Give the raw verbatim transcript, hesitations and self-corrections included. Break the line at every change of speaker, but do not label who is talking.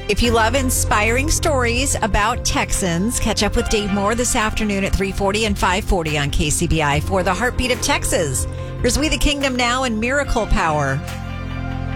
If you love inspiring stories about Texans, catch up with Dave Moore this afternoon at three forty and five forty on K C B I for the Heartbeat of Texas. Here's We the Kingdom Now and Miracle Power.